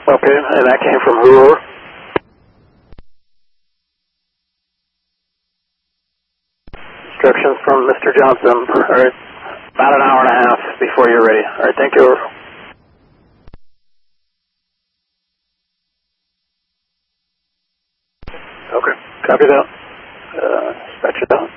Okay, and that came from who? Instructions from Mr. Johnson. All right, about an hour and a half before you're ready. All right, thank you. Okay, copy that. Dispatch it out.